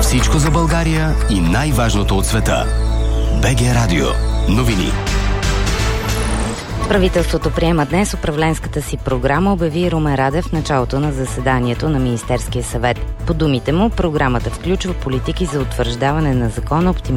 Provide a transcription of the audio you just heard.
Всичко за България и най-важното от света. БГ Радио. Новини. Правителството приема днес управленската си програма, обяви Румен Радев в началото на заседанието на Министерския съвет. По думите му, програмата включва политики за утвърждаване на закона, оптимизация